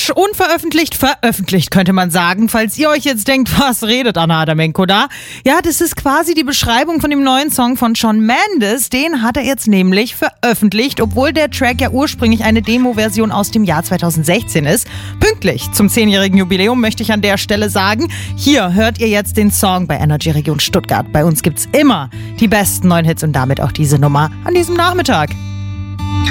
frisch, unveröffentlicht, veröffentlicht, könnte man sagen. Falls ihr euch jetzt denkt, was redet Anna Adamenko da? Ja, das ist quasi die Beschreibung von dem neuen Song von Shawn Mendes. Den hat er jetzt nämlich veröffentlicht, obwohl der Track ja ursprünglich eine Demo-Version aus dem Jahr 2016 ist. Pünktlich zum 10-jährigen Jubiläum möchte ich an der Stelle sagen, hier hört ihr jetzt den Song bei Energy Region Stuttgart. Bei uns gibt's immer die besten neuen Hits und damit auch diese Nummer an diesem Nachmittag.